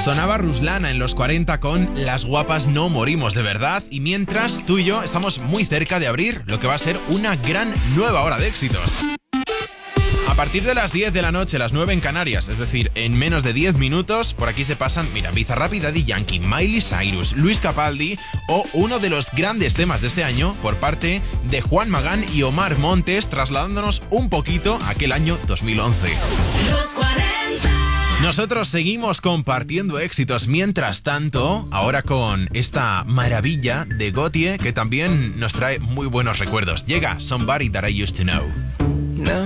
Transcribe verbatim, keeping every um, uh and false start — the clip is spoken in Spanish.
Sonaba Ruslana en los cuarenta con Las guapas no morimos de verdad, y mientras tú y yo estamos muy cerca de abrir lo que va a ser una gran nueva hora de éxitos. A partir de las diez de la noche, las nueve en Canarias, es decir, en menos de diez minutos, por aquí se pasan, mira, Bizarrap y Daddy Yankee, Miley Cyrus, Luis Capaldi o uno de los grandes temas de este año por parte de Juan Magán y Omar Montes, trasladándonos un poquito a aquel año dos mil once. Los cuarenta. Nosotros seguimos compartiendo éxitos mientras tanto, ahora con esta maravilla de Gotye que también nos trae muy buenos recuerdos. Llega Somebody That I Used to Know.